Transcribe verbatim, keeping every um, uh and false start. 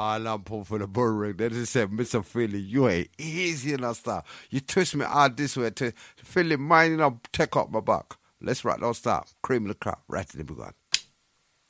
and I'm pulling for the bullring. Then he said, Mister Philly, you ain't easy enough stuff. You twist me out this way to Philly, mind you know, take up my back. Let's rock, don't stop. Cream of the crop, right to the begun.